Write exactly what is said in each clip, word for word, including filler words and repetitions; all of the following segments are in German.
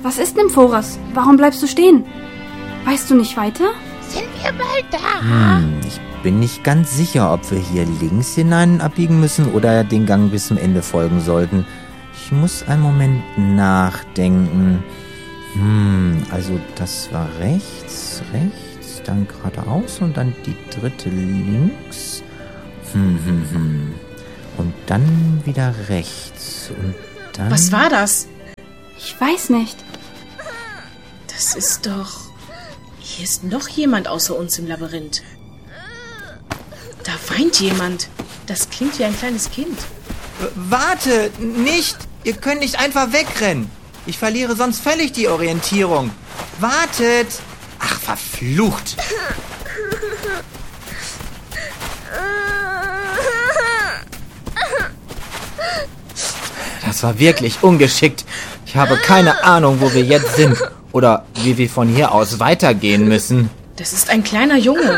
Was ist, Nymphoras? Warum bleibst du stehen? Weißt du nicht weiter? Sind wir bald da? Hm, ich bin nicht ganz sicher, ob wir hier links hinein abbiegen müssen oder den Gang bis zum Ende folgen sollten. Ich muss einen Moment nachdenken. Hm, also das war rechts, rechts, dann geradeaus und dann die dritte links. Hm, hm, hm. Und dann wieder rechts und dann... Was war das? Ich weiß nicht. Das ist doch... Hier ist noch jemand außer uns im Labyrinth. Da weint jemand. Das klingt wie ein kleines Kind. Warte, nicht! Ihr könnt nicht einfach wegrennen. Ich verliere sonst völlig die Orientierung. Wartet! Ach, verflucht! Das war wirklich ungeschickt. Ich habe keine Ahnung, wo wir jetzt sind. Oder wie wir von hier aus weitergehen müssen. Das ist ein kleiner Junge.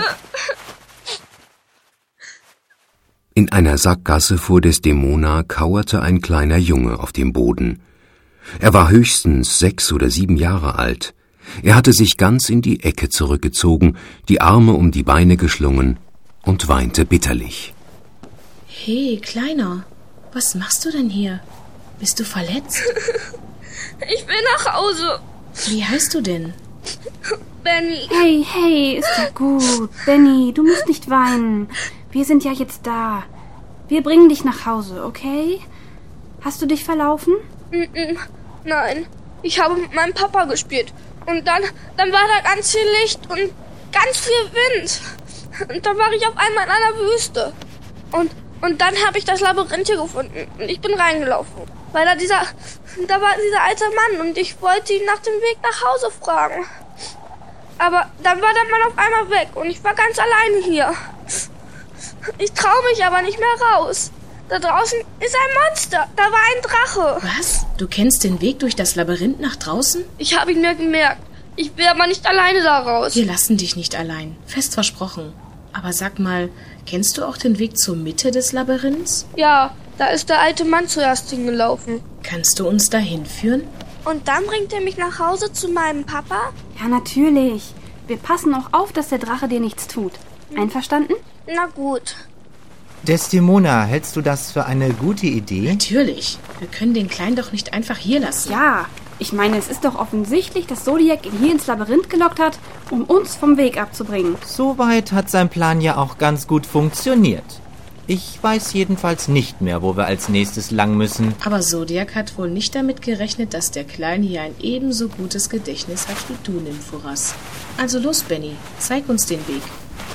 In einer Sackgasse vor Desdemona kauerte ein kleiner Junge auf dem Boden. Er war höchstens sechs oder sieben Jahre alt. Er hatte sich ganz in die Ecke zurückgezogen, die Arme um die Beine geschlungen und weinte bitterlich. Hey, Kleiner, was machst du denn hier? Bist du verletzt? Ich will nach Hause. Wie heißt du denn? Benny. Hey, hey, ist ja gut. Benny, du musst nicht weinen. Wir sind ja jetzt da. Wir bringen dich nach Hause, okay? Hast du dich verlaufen? Mm-mm. Nein, ich habe mit meinem Papa gespielt. Und dann, dann war da ganz viel Licht und ganz viel Wind. Und dann war ich auf einmal in einer Wüste. Und, und dann habe ich das Labyrinth hier gefunden. Und ich bin reingelaufen. Weil da dieser, da war dieser alte Mann und ich wollte ihn nach dem Weg nach Hause fragen. Aber dann war der Mann auf einmal weg und ich war ganz alleine hier. Ich traue mich aber nicht mehr raus. Da draußen ist ein Monster. Da war ein Drache. Was? Du kennst den Weg durch das Labyrinth nach draußen? Ich habe ihn mir gemerkt. Ich will aber nicht alleine da raus. Wir lassen dich nicht allein. Fest versprochen. Aber sag mal, kennst du auch den Weg zur Mitte des Labyrinths? Ja, da ist der alte Mann zuerst hingelaufen. Kannst du uns dahin führen? Und dann bringt er mich nach Hause zu meinem Papa? Ja, natürlich. Wir passen auch auf, dass der Drache dir nichts tut. Einverstanden? Na gut. Desdemona, hältst du das für eine gute Idee? Natürlich. Wir können den Kleinen doch nicht einfach hier lassen. Ja, ich meine, es ist doch offensichtlich, dass Zodiac ihn hier ins Labyrinth gelockt hat, um uns vom Weg abzubringen. Soweit hat sein Plan ja auch ganz gut funktioniert. Ich weiß jedenfalls nicht mehr, wo wir als nächstes lang müssen. Aber Zodiac hat wohl nicht damit gerechnet, dass der Kleine hier ein ebenso gutes Gedächtnis hat wie du, Nymphoras. Also los, Benny, zeig uns den Weg.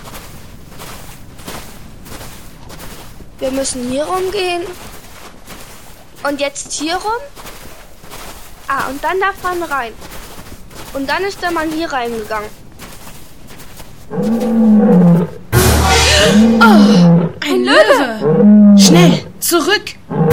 Wir müssen hier rumgehen. Und jetzt hier rum? Ah, und dann da vorne rein. Und dann ist der Mann hier reingegangen. Oh, ein Löwe! Schnell, zurück!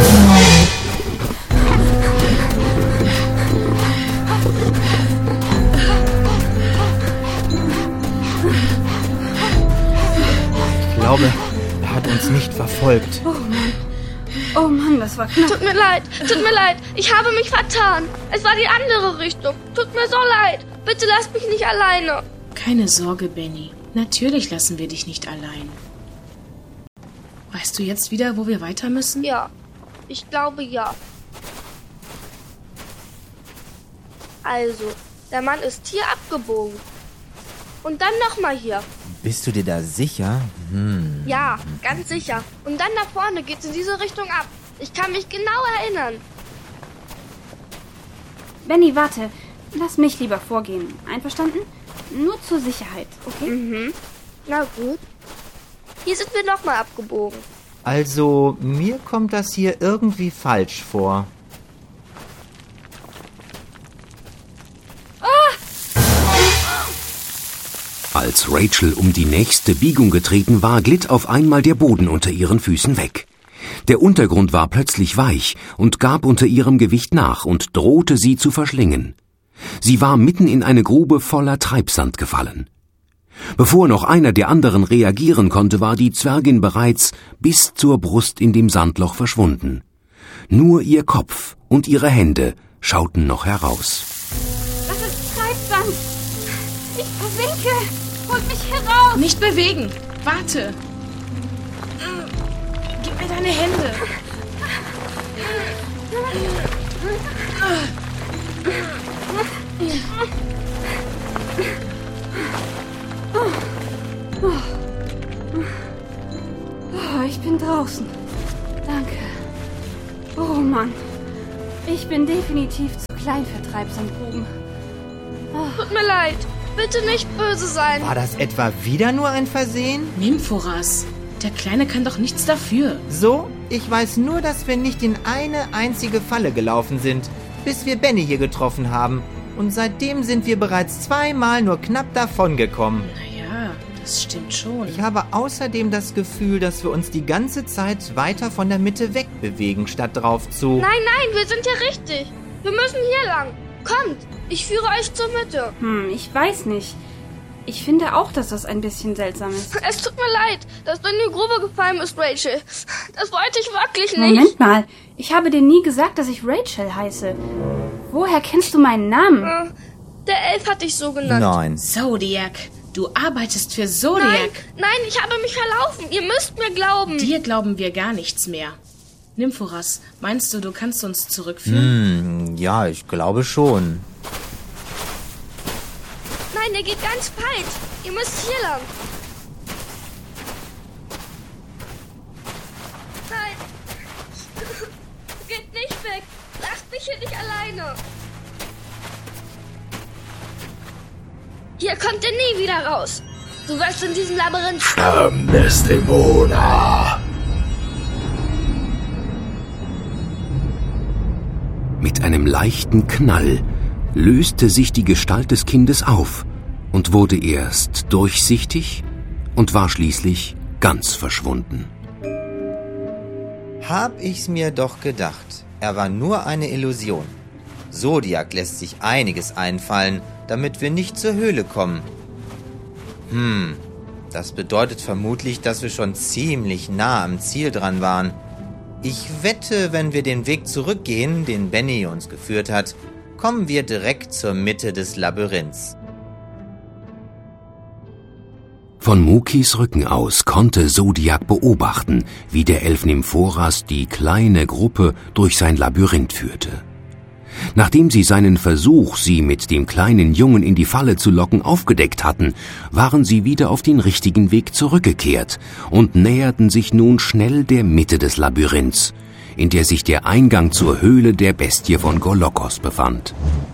Ich glaube, er hat uns nicht verfolgt. Oh Mann. Oh Mann, das war knapp. Tut mir leid, tut mir leid. Ich habe mich vertan. Es war die andere Richtung. Tut mir so leid. Bitte lasst mich nicht alleine. Keine Sorge, Benny. Natürlich lassen wir dich nicht allein. Weißt du jetzt wieder, wo wir weiter müssen? Ja, ich glaube ja. Also, der Mann ist hier abgebogen. Und dann nochmal hier. Bist du dir da sicher? Hm. Ja, ganz sicher. Und dann da vorne geht's in diese Richtung ab. Ich kann mich genau erinnern. Benny, warte. Lass mich lieber vorgehen. Einverstanden? Nur zur Sicherheit, okay? Mhm. Na gut. Hier sind wir nochmal abgebogen. Also, mir kommt das hier irgendwie falsch vor. Als Rachel um die nächste Biegung getreten war, glitt auf einmal der Boden unter ihren Füßen weg. Der Untergrund war plötzlich weich und gab unter ihrem Gewicht nach und drohte sie zu verschlingen. Sie war mitten in eine Grube voller Treibsand gefallen. Bevor noch einer der anderen reagieren konnte, war die Zwergin bereits bis zur Brust in dem Sandloch verschwunden. Nur ihr Kopf und ihre Hände schauten noch heraus. Ich versinke! Holt mich heraus! Nicht bewegen! Warte! Gib mir deine Hände! Oh, ich bin draußen. Danke. Oh Mann. Ich bin definitiv zu klein für Treibsandgruben. Oh. Tut mir leid. Bitte nicht böse sein. War das etwa wieder nur ein Versehen? Nymphoras, der Kleine kann doch nichts dafür. So, ich weiß nur, dass wir nicht in eine einzige Falle gelaufen sind, bis wir Benny hier getroffen haben. Und seitdem sind wir bereits zweimal nur knapp davongekommen. Naja, das stimmt schon. Ich habe außerdem das Gefühl, dass wir uns die ganze Zeit weiter von der Mitte wegbewegen, statt drauf zu... Nein, nein, wir sind hier richtig. Wir müssen hier lang. Kommt, ich führe euch zur Mitte. Hm, ich weiß nicht. Ich finde auch, dass das ein bisschen seltsam ist. Es tut mir leid, dass du in die Grube gefallen bist, Rachel. Das wollte ich wirklich nicht. Moment mal, ich habe dir nie gesagt, dass ich Rachel heiße. Woher kennst du meinen Namen? Äh, der Elf hat dich so genannt. Nein. Zodiac, du arbeitest für Zodiac. Nein, nein, ich habe mich verlaufen. Ihr müsst mir glauben. Dir glauben wir gar nichts mehr. Nymphoras, meinst du, du kannst uns zurückführen? Hm, ja, ich glaube schon. Nein, der geht ganz falsch. Ihr müsst hier lang. Nein. Geht nicht weg. Lasst mich hier nicht alleine. Hier kommt ihr nie wieder raus. Du wirst in diesem Labyrinth... Stamm des Dämona. Mit einem leichten Knall löste sich die Gestalt des Kindes auf und wurde erst durchsichtig und war schließlich ganz verschwunden. Hab ich's mir doch gedacht. Er war nur eine Illusion. Zodiac lässt sich einiges einfallen, damit wir nicht zur Höhle kommen. Hm, das bedeutet vermutlich, dass wir schon ziemlich nah am Ziel dran waren. Ich wette, wenn wir den Weg zurückgehen, den Benny uns geführt hat, kommen wir direkt zur Mitte des Labyrinths. Von Mukis Rücken aus konnte Zodiac beobachten, wie der Elf Nymphoras die kleine Gruppe durch sein Labyrinth führte. Nachdem sie seinen Versuch, sie mit dem kleinen Jungen in die Falle zu locken, aufgedeckt hatten, waren sie wieder auf den richtigen Weg zurückgekehrt und näherten sich nun schnell der Mitte des Labyrinths, in der sich der Eingang zur Höhle der Bestie von Golokos befand.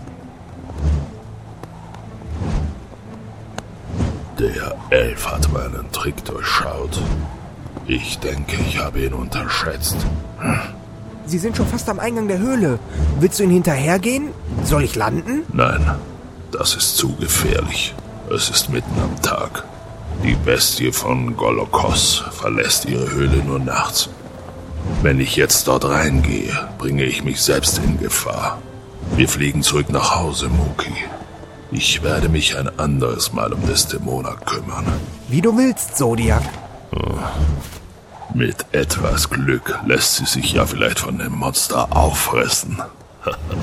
Der Elf hat meinen Trick durchschaut. Ich denke, ich habe ihn unterschätzt. Hm. Sie sind schon fast am Eingang der Höhle. Willst du ihnen hinterhergehen? Soll ich landen? Nein, das ist zu gefährlich. Es ist mitten am Tag. Die Bestie von Golokos verlässt ihre Höhle nur nachts. Wenn ich jetzt dort reingehe, bringe ich mich selbst in Gefahr. Wir fliegen zurück nach Hause, Muki. Ich werde mich ein anderes Mal um Desdemona kümmern. Wie du willst, Zodiac. Oh. Mit etwas Glück lässt sie sich ja vielleicht von dem Monster auffressen.